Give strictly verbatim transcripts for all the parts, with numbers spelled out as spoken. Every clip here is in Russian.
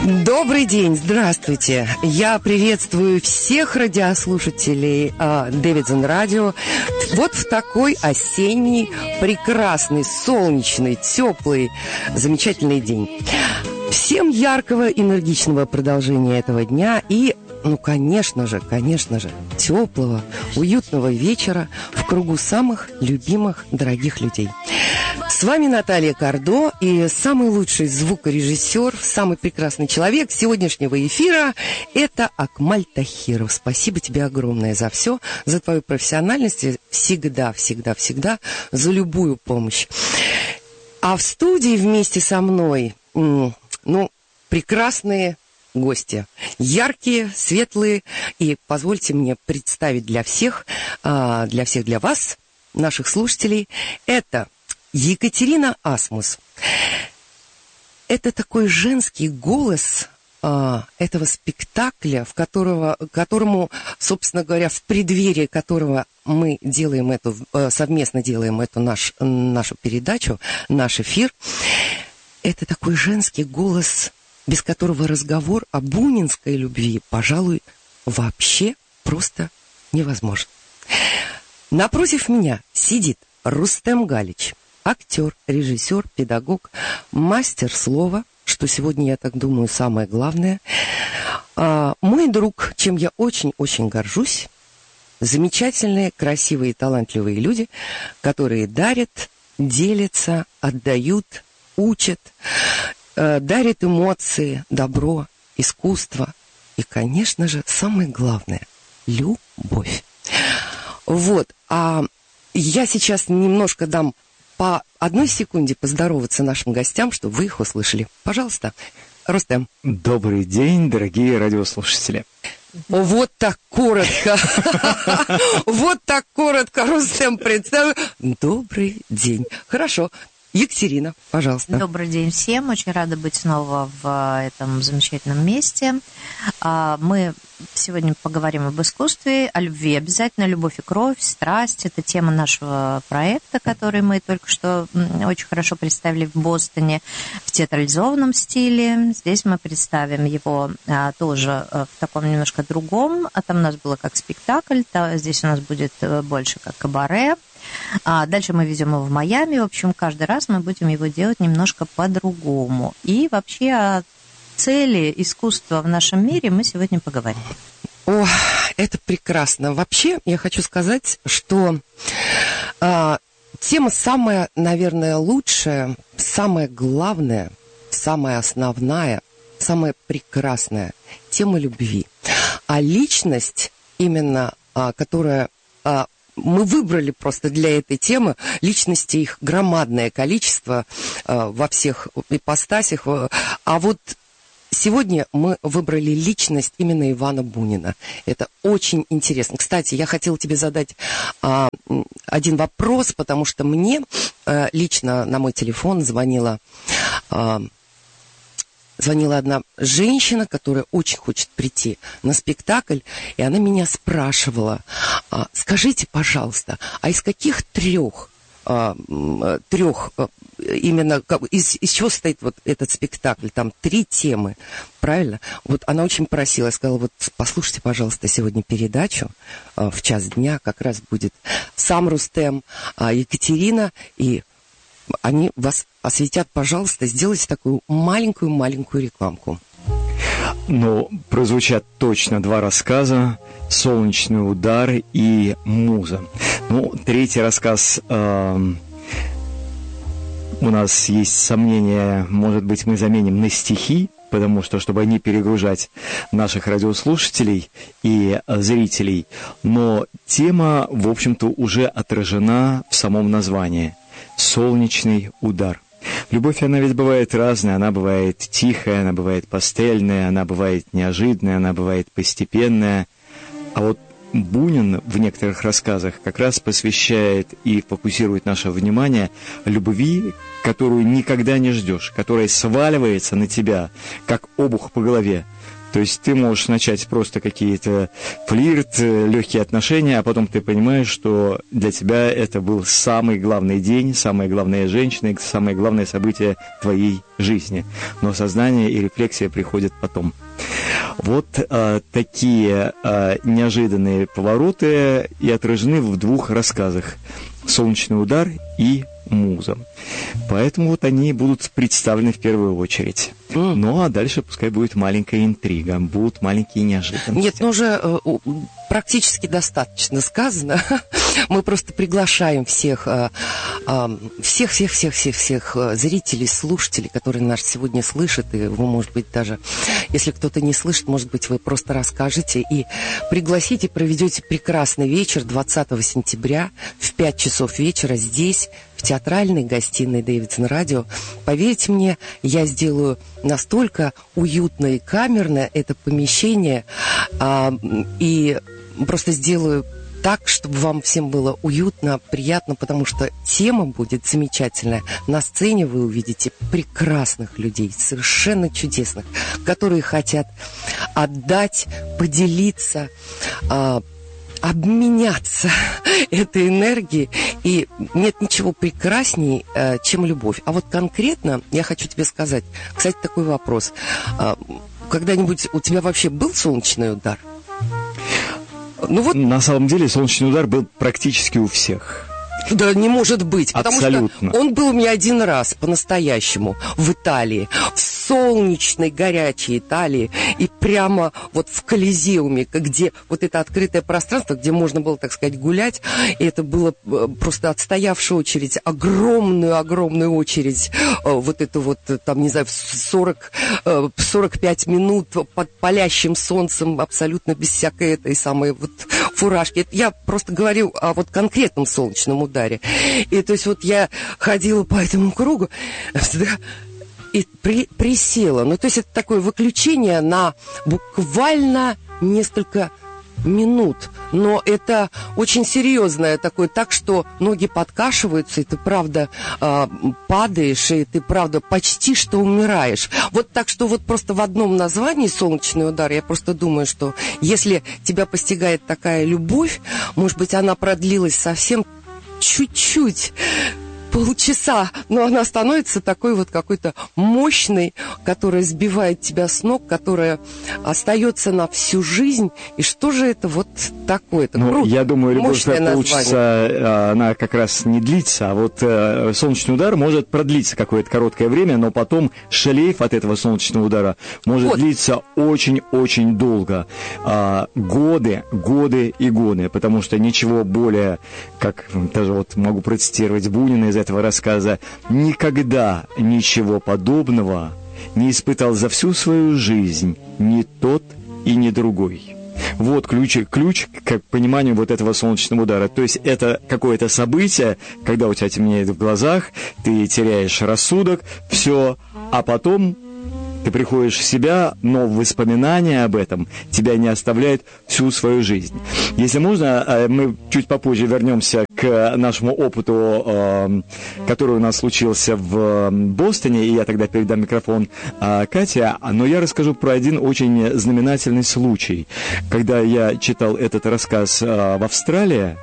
Добрый день, здравствуйте. Я приветствую всех радиослушателей э, Дэвидсон Радио. Вот в такой осенний, прекрасный, солнечный, теплый, замечательный день. Всем яркого, энергичного продолжения этого дня и, ну, конечно же, конечно же, теплого, уютного вечера в кругу самых любимых, дорогих людей. С вами Наталья Кардо и самый лучший звукорежиссер, самый прекрасный человек сегодняшнего эфира – это Акмаль Тахиров. Спасибо тебе огромное за все, за твою профессиональность, всегда, всегда, всегда, за любую помощь. А в студии вместе со мной, ну, прекрасные гости, яркие, светлые, и позвольте мне представить для всех, для всех, для вас, наших слушателей, это Екатерина Асмус. Это такой женский голос а, этого спектакля, в которого, которому, собственно говоря, в преддверии которого мы делаем эту, совместно делаем эту наш, нашу передачу, наш эфир. Это такой женский голос, без которого разговор о бунинской любви, пожалуй, вообще просто невозможен. Напротив меня сидит Рустем Галич. Актер, режиссер, педагог, мастер слова, что сегодня, я так думаю, самое главное. А, мой друг, чем я очень-очень горжусь. Замечательные, красивые, талантливые люди, которые дарят, делятся, отдают, учат, э, дарят эмоции, добро, искусство. И, конечно же, самое главное – любовь. Вот, а я сейчас немножко дам по одной секунде поздороваться нашим гостям, чтобы вы их услышали. Пожалуйста, Рустем. Добрый день, дорогие радиослушатели. Вот так коротко. Вот так коротко, Рустем, представил. Добрый день. Хорошо. Екатерина, пожалуйста. Добрый день всем. Очень рада быть снова в этом замечательном месте. Мы сегодня поговорим об искусстве, о любви. Обязательно любовь и кровь, страсть. Это тема нашего проекта, который мы только что очень хорошо представили в Бостоне в театрализованном стиле. Здесь мы представим его тоже в таком немножко другом. А там у нас было как спектакль, здесь у нас будет больше как кабаре. А дальше мы везем его в Майами. В общем, каждый раз мы будем его делать немножко по-другому. И вообще о цели искусства в нашем мире мы сегодня поговорим. О, это прекрасно. Вообще, я хочу сказать, что э, тема самая, наверное, лучшая, самая главная, самая основная, самая прекрасная тема любви. А личность, именно, э, которая... Э, мы выбрали просто для этой темы, личностей их громадное количество э, во всех ипостасях. А вот сегодня мы выбрали личность именно Ивана Бунина. Это очень интересно. Кстати, я хотела тебе задать э, один вопрос, потому что мне э, лично на мой телефон звонила... Э, Звонила одна женщина, которая очень хочет прийти на спектакль, и она меня спрашивала: скажите, пожалуйста, а из каких трех, трех именно, из, из чего состоит вот этот спектакль? Там три темы, правильно? Вот она очень просила, сказала: вот послушайте, пожалуйста, сегодня передачу в час дня, как раз будет сам Рустем, Екатерина, и они вас осветят, пожалуйста, сделайте такую маленькую-маленькую рекламку. Ну, прозвучат точно два рассказа: «Солнечный удар» и «Муза». Ну, третий рассказ, э, у нас есть сомнения, может быть, мы заменим на стихи, потому что, чтобы не перегружать наших радиослушателей и зрителей. Но тема, в общем-то, уже отражена в самом названии – «Солнечный удар». Любовь, она ведь бывает разная, она бывает тихая, она бывает пастельная, она бывает неожиданная, она бывает постепенная. А вот Бунин в некоторых рассказах как раз посвящает и фокусирует наше внимание любви, которую никогда не ждешь, которая сваливается на тебя, как обух по голове. То есть ты можешь начать просто какие-то флирт, легкие отношения, а потом ты понимаешь, что для тебя это был самый главный день, самая главная женщина и самое главное событие твоей жизни. Но сознание и рефлексия приходят потом. Вот а, такие а, неожиданные повороты и отражены в двух рассказах «Солнечный удар» и «Муза». Поэтому вот они будут представлены в первую очередь. Mm. Ну, а дальше пускай будет маленькая интрига, будут маленькие неожиданности. Нет, ну уже э, практически достаточно сказано. Мы просто приглашаем всех, э, э, всех, всех, всех, всех, всех зрителей, слушателей, которые нас сегодня слышат, и вы, может быть, даже, если кто-то не слышит, может быть, вы просто расскажете и пригласите, проведете прекрасный вечер двадцатого сентября в пять часов вечера здесь, в театральной гостиной Дэвидсон Радио. Поверьте мне, я сделаю настолько уютно и камерно это помещение, а, и просто сделаю так, чтобы вам всем было уютно, приятно, потому что тема будет замечательная. На сцене вы увидите прекрасных людей, совершенно чудесных, которые хотят отдать, поделиться, а, обменяться этой энергией. И нет ничего прекрасней, чем любовь. А вот конкретно я хочу тебе сказать, кстати, такой вопрос. Когда-нибудь у тебя вообще был солнечный удар? Ну вот... На самом деле солнечный удар был практически у всех. Да не может быть, потому Абсолютно. что он был у меня один раз по-настоящему в Италии, в солнечной горячей Италии, и прямо вот в Колизеуме, где вот это открытое пространство, где можно было, так сказать, гулять, и это было просто отстоявшая очередь, огромную-огромную очередь, вот это вот, там, не знаю, сорок, сорок пять минут под палящим солнцем, абсолютно без всякой этой самой вот фуражки. Я просто говорю о вот конкретном солнечном ударе. И то есть вот я ходила по этому кругу и при, присела. Ну, то есть это такое выключение на буквально несколько минут. Но это очень серьезное такое, так что ноги подкашиваются, и ты правда э, падаешь, и ты правда почти что умираешь. Вот так что вот просто в одном названии «Солнечный удар» я просто думаю, что если тебя постигает такая любовь, может быть, она продлилась совсем чуть-чуть, полчаса, но она становится такой вот какой-то мощной, которая сбивает тебя с ног, которая остается на всю жизнь. И что же это вот такое-то? Ну, круто, я думаю, любовь получится, название. Она как раз не длится, а вот э, солнечный удар может продлиться какое-то короткое время, но потом шлейф от этого солнечного удара может вот. длиться очень-очень долго. А, годы, годы и годы, потому что ничего более, как даже вот могу процитировать Бунина из этого рассказа, никогда ничего подобного не испытал за всю свою жизнь ни тот и ни другой. Вот ключ, ключ к пониманию вот этого солнечного удара. То есть это какое-то событие, когда у тебя темнеет в глазах, ты теряешь рассудок, все, а потом ты приходишь в себя, но воспоминания об этом тебя не оставляют всю свою жизнь. Если можно, мы чуть попозже вернемся к нашему опыту, который у нас случился в Бостоне, и я тогда передам микрофон Кате, но я расскажу про один очень знаменательный случай. Когда я читал этот рассказ в Австралии,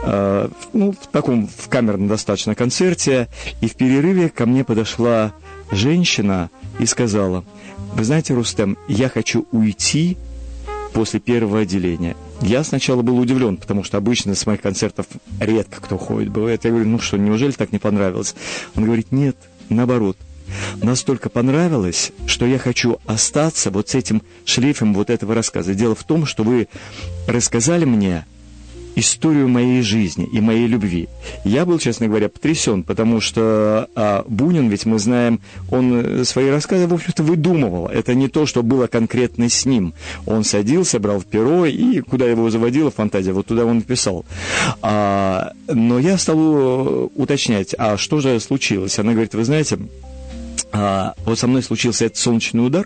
ну, в таком в камерном достаточно концерте, и в перерыве ко мне подошла женщина и сказала: вы знаете, Рустем, я хочу уйти после первого отделения. Я сначала был удивлен, потому что обычно с моих концертов редко кто ходит. Бывает, я говорю, ну что, неужели так не понравилось? Он говорит, нет, наоборот. Настолько понравилось, что я хочу остаться вот с этим шлейфом вот этого рассказа. Дело в том, что вы рассказали мне историю моей жизни и моей любви. Я был, честно говоря, потрясен, потому что а, Бунин, ведь мы знаем, он свои рассказы, в общем-то, выдумывал. Это не то, что было конкретно с ним. Он садился, брал перо, и куда его заводила фантазия, вот туда он писал. А, но я стал уточнять, а что же случилось? Она говорит, вы знаете, а, вот со мной случился этот солнечный удар,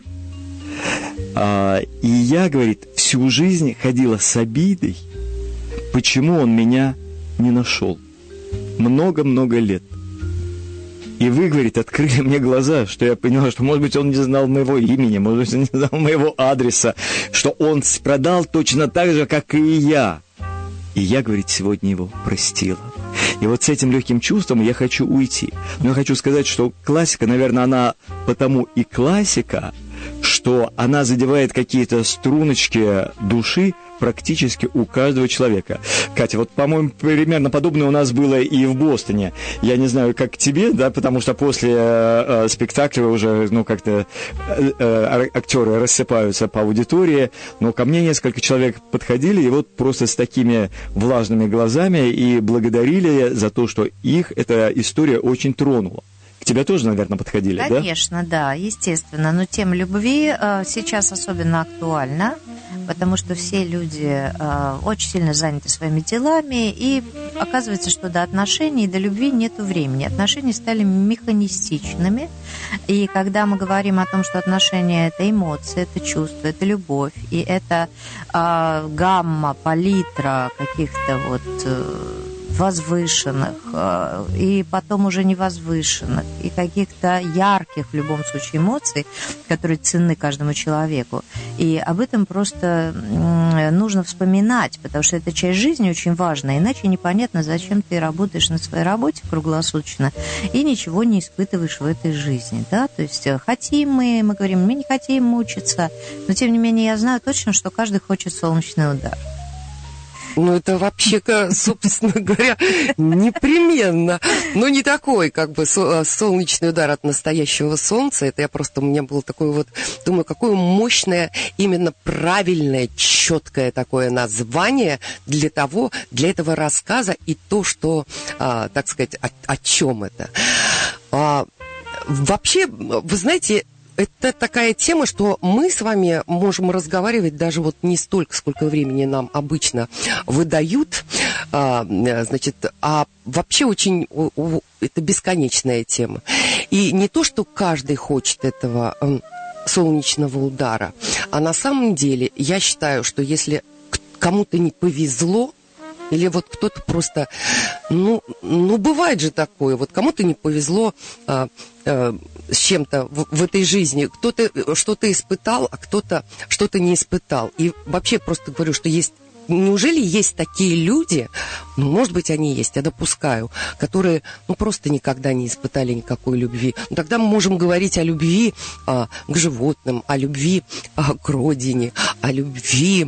а, и я, говорит, всю жизнь ходила с обидой, почему он меня не нашел. Много-много лет. И вы, говорит, открыли мне глаза, что я поняла, что, может быть, он не знал моего имени, может быть, он не знал моего адреса, что он страдал точно так же, как и я. И я, говорит, сегодня его простила. И вот с этим легким чувством я хочу уйти. Но я хочу сказать, что классика, наверное, она потому и классика, что она задевает какие-то струночки души практически у каждого человека. Катя, вот, по-моему, примерно подобное у нас было и в Бостоне. Я не знаю, как тебе, да, потому что после э, спектакля уже, ну, как-то э, э, актеры рассыпаются по аудитории, но ко мне несколько человек подходили и вот просто с такими влажными глазами и благодарили за то, что их эта история очень тронула. К тебе тоже, наверное, подходили, Конечно, да? Конечно, да, естественно. Но тема любви э, сейчас особенно актуальна, потому что все люди э, очень сильно заняты своими делами, и оказывается, что до отношений, до любви нету времени. Отношения стали механистичными, и когда мы говорим о том, что отношения – это эмоции, это чувства, это любовь, и это э, гамма, палитра каких-то вот... Э, возвышенных, и потом уже невозвышенных, и каких-то ярких, в любом случае, эмоций, которые ценны каждому человеку. И об этом просто нужно вспоминать, потому что эта часть жизни очень важна, иначе непонятно, зачем ты работаешь на своей работе круглосуточно и ничего не испытываешь в этой жизни. Да? То есть хотим мы, мы говорим, мы не хотим мучиться, но тем не менее я знаю точно, что каждый хочет солнечный удар. Ну, это вообще, собственно говоря, непременно. Но не такой, как бы, солнечный удар от настоящего солнца. Это я просто, у меня было такое вот, думаю, какое мощное, именно правильное, четкое такое название для того, для этого рассказа и то, что, а, так сказать, о, о чем это. А, вообще, вы знаете... Это такая тема, что мы с вами можем разговаривать даже вот не столько, сколько времени нам обычно выдают, а, значит, а вообще очень, это бесконечная тема. И не то, что каждый хочет этого солнечного удара, а на самом деле я считаю, что если кому-то не повезло, или вот кто-то просто, ну, ну, бывает же такое, вот кому-то не повезло а, а, с чем-то в, в этой жизни, кто-то что-то испытал, а кто-то что-то не испытал. И вообще просто говорю, что есть, неужели есть такие люди, ну, может быть, они есть, я допускаю, которые, ну, просто никогда не испытали никакой любви. Ну, тогда мы можем говорить о любви а, к животным, о любви а, к родине, о любви...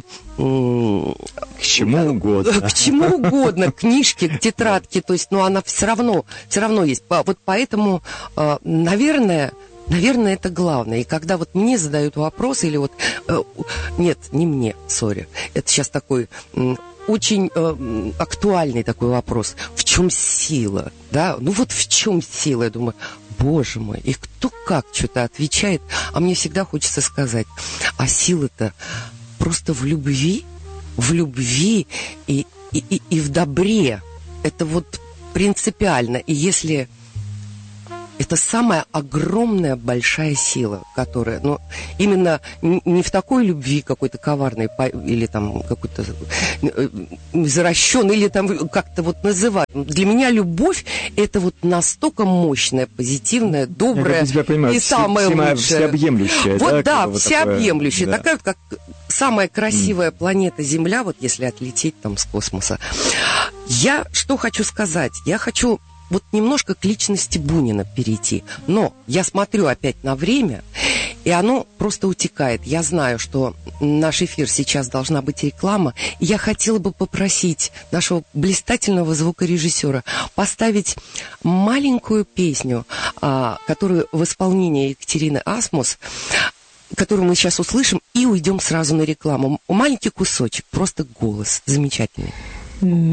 К чему угодно. К чему угодно, к книжке, к тетрадке, то есть, ну, она все равно, все равно есть. Вот поэтому, наверное, наверное, это главное. И когда вот мне задают вопрос, или вот, нет, не мне, сори, это сейчас такой очень актуальный такой вопрос. В чем сила? Да? Ну вот в чем сила? Я думаю, боже мой, и кто как что-то отвечает, а мне всегда хочется сказать, а сила-то просто в любви, в любви и, и, и, и в добре. Это вот принципиально. И если... Это самая огромная большая сила, которая, ну, именно не в такой любви какой-то коварной, или там какой-то извращенной, или там как-то вот называть. Для меня любовь – это вот настолько мощная, позитивная, добрая. Я тебя понимаю, и все, самая все, лучшая. Всеобъемлющая. Вот да, да, всеобъемлющая. Да. Такая вот, как самая красивая mm. планета Земля, вот если отлететь там с космоса. Я что хочу сказать? Я хочу... вот немножко к личности Бунина перейти. Но я смотрю опять на время, и оно просто утекает. Я знаю, что наш эфир сейчас должна быть реклама, и я хотела бы попросить нашего блистательного звукорежиссера поставить маленькую песню, которую в исполнении Екатерины Асмус, которую мы сейчас услышим, и уйдем сразу на рекламу. Маленький кусочек, просто голос замечательный.